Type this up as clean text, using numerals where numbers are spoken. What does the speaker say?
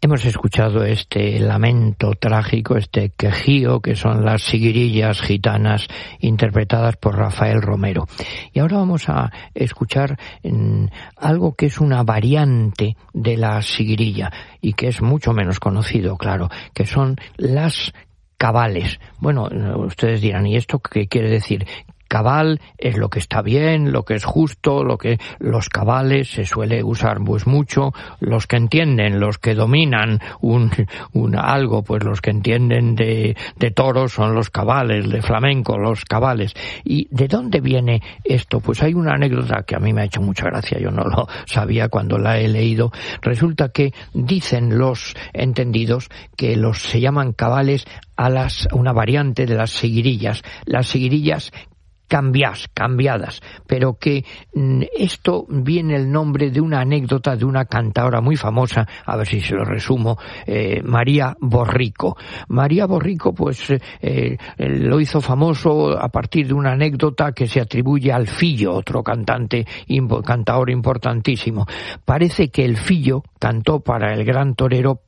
Hemos escuchado este lamento trágico, este quejío, que son las siguirillas gitanas interpretadas por Rafael Romero. Y ahora vamos a escuchar algo que es una variante de la siguirilla y que es mucho menos conocido, claro, que son las cabales. Bueno, ustedes dirán, ¿y esto qué quiere decir? Cabal es lo que está bien, lo que es justo, lo que los cabales se suele usar pues mucho, los que entienden, los que dominan algo, pues los que entienden de toros son los cabales, de flamenco los cabales. ¿Y de dónde viene esto? Pues hay una anécdota que a mí me ha hecho mucha gracia, yo no lo sabía cuando la he leído. Resulta que dicen los entendidos que se llaman cabales a una variante de las seguirillas. Las seguirillas cambiadas, pero que esto viene el nombre de una anécdota de una cantaora muy famosa, a ver si se lo resumo, María Borrico. María Borrico pues lo hizo famoso a partir de una anécdota que se atribuye al Fillo, otro cantaor importantísimo. Parece que el Fillo cantó para el gran torero